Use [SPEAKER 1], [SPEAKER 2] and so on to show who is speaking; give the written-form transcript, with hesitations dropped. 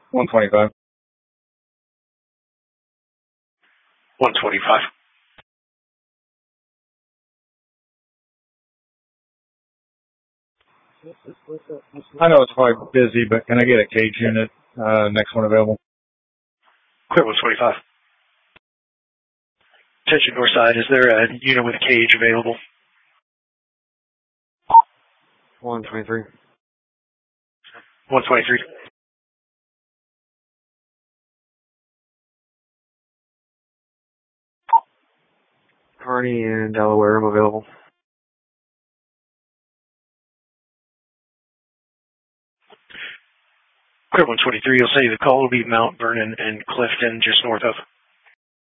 [SPEAKER 1] 125.
[SPEAKER 2] 125.
[SPEAKER 1] I know it's probably busy, but can I get a cage unit? Next one available.
[SPEAKER 2] Clear 125. Attention Northside, is there a unit with a cage available?
[SPEAKER 3] 123.
[SPEAKER 2] 123.
[SPEAKER 3] Kearney and Delaware, I'm available.
[SPEAKER 2] Clear 123, you'll say the call will be Mount Vernon and Clifton, just north of.